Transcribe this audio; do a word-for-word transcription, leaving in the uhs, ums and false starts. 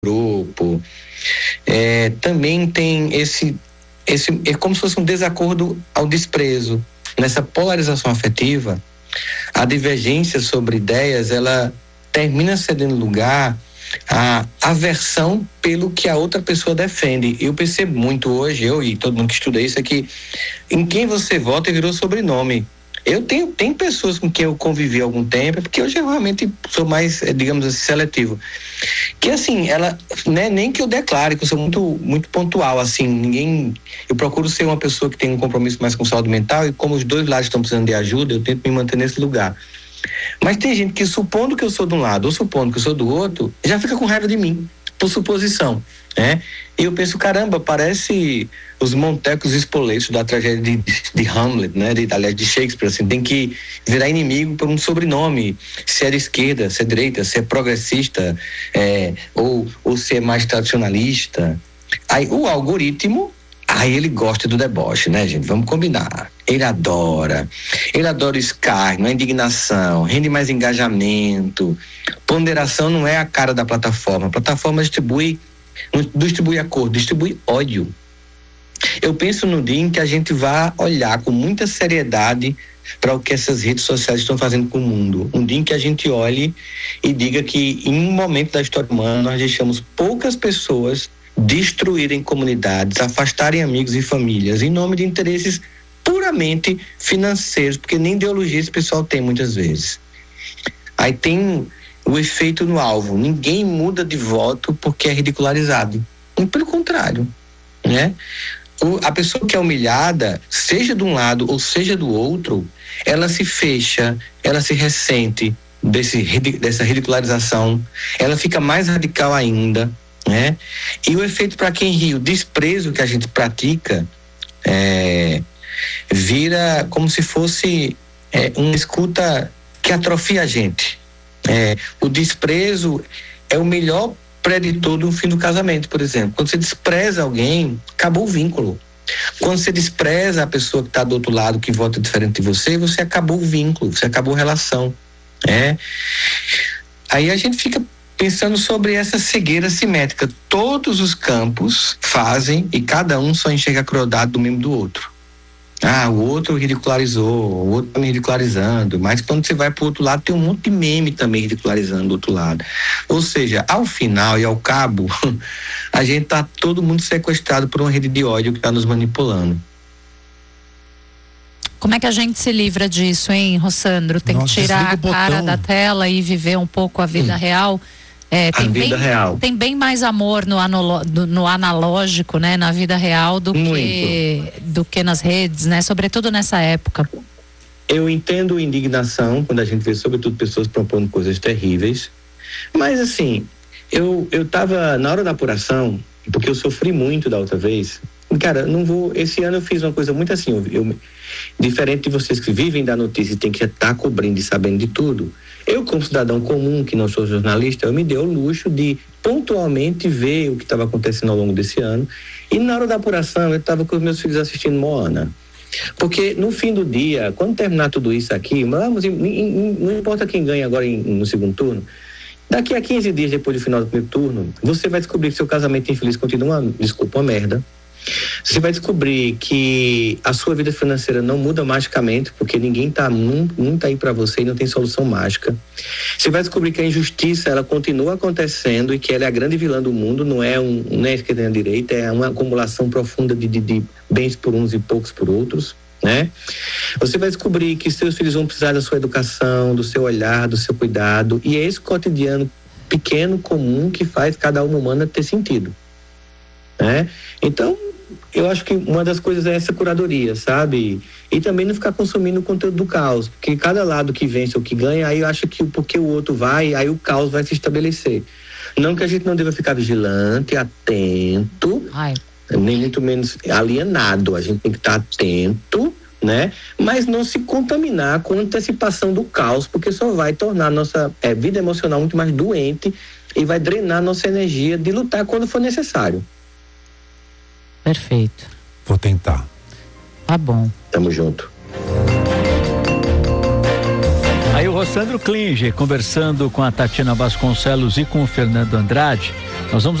grupo. É, também tem esse, esse, é como se fosse um desacordo ao desprezo. Nessa polarização afetiva, a divergência sobre ideias, ela termina cedendo lugar à aversão pelo que a outra pessoa defende. Eu percebo muito hoje, eu e todo mundo que estuda isso, é que em quem você vota virou sobrenome. Eu tenho, tem pessoas com quem eu convivi há algum tempo, porque hoje eu realmente sou mais, digamos assim, seletivo. Que assim, ela, né, nem que eu declare, que eu sou muito, muito pontual, assim, ninguém, eu procuro ser uma pessoa que tem um compromisso mais com saúde mental, e como os dois lados estão precisando de ajuda, eu tento me manter nesse lugar. Mas tem gente que, supondo que eu sou de um lado ou supondo que eu sou do outro, já fica com raiva de mim, por suposição, né? E eu penso, caramba, parece os montecos espoletos da tragédia de, de Hamlet, né? De, aliás, de Shakespeare, assim, tem que virar inimigo por um sobrenome, se é de esquerda, se é direita, se é progressista, é, ou, ou se é mais tradicionalista. Aí o algoritmo, aí ele gosta do deboche, né, gente? Vamos combinar. Ele adora. Ele adora o escárnio, a indignação, rende mais engajamento. Ponderação não é a cara da plataforma. A plataforma distribui, não distribui acordo, distribui ódio. Eu penso no dia em que a gente vai olhar com muita seriedade para o que essas redes sociais estão fazendo com o mundo. Um dia em que a gente olhe e diga que em um momento da história humana nós deixamos poucas pessoas destruírem comunidades, afastarem amigos e famílias em nome de interesses puramente financeiros, porque nem ideologia esse pessoal tem muitas vezes. Aí tem o efeito no alvo. Ninguém muda de voto porque é ridicularizado. E pelo contrário, né? O, a pessoa que é humilhada, seja de um lado ou seja do outro, ela se fecha, ela se ressente desse, dessa ridicularização, ela fica mais radical ainda, né? E o efeito para quem ri, o desprezo que a gente pratica, é, vira como se fosse é, uma escuta que atrofia a gente. É, o desprezo é o melhor preditor do fim do casamento, por exemplo. Quando você despreza alguém, acabou o vínculo. Quando você despreza a pessoa que está do outro lado, que vota diferente de você, você acabou o vínculo, você acabou a relação. É. Aí a gente fica pensando sobre essa cegueira simétrica. Todos os campos fazem e cada um só enxerga a crueldade do mesmo do outro. Ah, o outro ridicularizou, o outro tá me ridicularizando, mas quando você vai pro outro lado tem um monte de meme também ridicularizando do outro lado. Ou seja, ao final e ao cabo, a gente tá todo mundo sequestrado por uma rede de ódio que tá nos manipulando. Como é que a gente se livra disso, hein, Rossandro? Tem Nossa, que tirar a cara da tela e viver um pouco a vida hum. real? É, tem, a vida bem, real. tem bem mais amor no, anolo, no analógico, né, na vida real do que, do que nas redes, né, sobretudo nessa época. Eu entendo indignação quando a gente vê sobretudo pessoas propondo coisas terríveis, mas assim, eu, eu tava na hora da apuração, porque eu sofri muito da outra vez, cara, não vou, esse ano eu fiz uma coisa muito assim, eu, eu, diferente de vocês que vivem da notícia e tem que estar cobrindo e sabendo de tudo, eu, como cidadão comum, que não sou jornalista, eu me dei o luxo de pontualmente ver o que estava acontecendo ao longo desse ano. E na hora da apuração, eu estava com os meus filhos assistindo Moana. Porque no fim do dia, quando terminar tudo isso aqui, vamos, não importa quem ganha agora no segundo turno, daqui a quinze dias depois do final do primeiro turno, você vai descobrir que seu casamento infeliz continua, desculpa, uma merda. Você vai descobrir que a sua vida financeira não muda magicamente, porque ninguém tá, não, não tá aí para você e não tem solução mágica. Você vai descobrir que a injustiça, ela continua acontecendo e que ela é a grande vilã do mundo, não é um, não é esquerda nem direita, é uma acumulação profunda de, de, de bens por uns e poucos por outros, né? Você vai descobrir que seus filhos vão precisar da sua educação, do seu olhar, do seu cuidado, e é esse cotidiano pequeno, comum, que faz cada alma humana ter sentido, né? Então, eu acho que uma das coisas é essa curadoria, sabe? E também não ficar consumindo o conteúdo do caos, porque cada lado que vence ou que ganha, aí eu acho que porque o outro vai, aí o caos vai se estabelecer. Não que a gente não deva ficar vigilante, atento, Ai. nem muito menos alienado, a gente tem que estar atento, né? Mas não se contaminar com a antecipação do caos, porque só vai tornar a nossa é, vida emocional muito mais doente e vai drenar a nossa energia de lutar quando for necessário. Perfeito. Vou tentar. Tá bom. Tamo junto. Aí o Rossandro Klinger conversando com a Tatiana Vasconcelos e com o Fernando Andrade Nós vamos